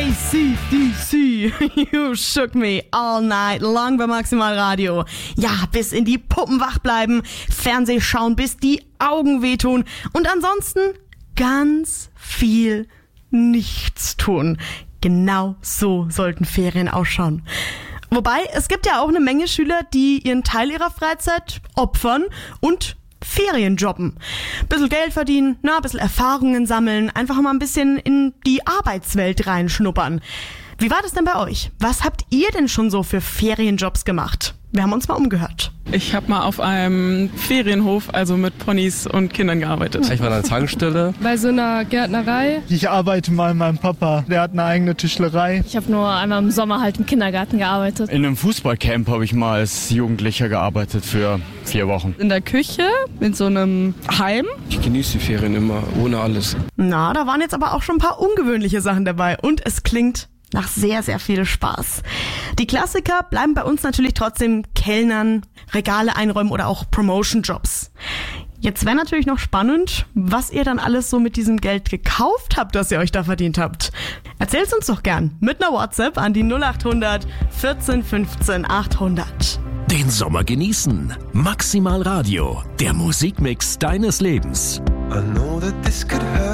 AC/DC, You Shook Me All Night Long bei Maximal Radio. Ja, bis in die Puppen wach bleiben, Fernseh schauen, bis die Augen wehtun und ansonsten ganz viel nichts tun. Genau so sollten Ferien ausschauen. Wobei, es gibt ja auch eine Menge Schüler, die ihren Teil ihrer Freizeit opfern und Ferien jobben. Bisschen Geld verdienen, ein bisschen Erfahrungen sammeln, einfach mal ein bisschen in die Arbeitswelt reinschnuppern. Wie war das denn bei euch? Was habt ihr denn schon so für Ferienjobs gemacht? Wir haben uns mal umgehört. Ich habe mal auf einem Ferienhof, also mit Ponys und Kindern gearbeitet. Ich war an einer Tankstelle. Bei so einer Gärtnerei. Ich arbeite mal mit meinem Papa, der hat eine eigene Tischlerei. Ich habe nur einmal im Sommer halt im Kindergarten gearbeitet. In einem Fußballcamp habe ich mal als Jugendlicher gearbeitet für 4 Wochen. In der Küche, in so einem Heim. Ich genieße die Ferien immer, ohne alles. Na, da waren jetzt aber auch schon ein paar ungewöhnliche Sachen dabei und es klingt nach sehr, sehr viel Spaß. Die Klassiker bleiben bei uns natürlich trotzdem Kellnern, Regale einräumen oder auch Promotion-Jobs. Jetzt wäre natürlich noch spannend, was ihr dann alles so mit diesem Geld gekauft habt, das ihr euch da verdient habt. Erzählt's uns doch gern mit einer WhatsApp an die 0800 14 15 800. Den Sommer genießen. Maximal Radio, der Musikmix deines Lebens. I know that this could hurt.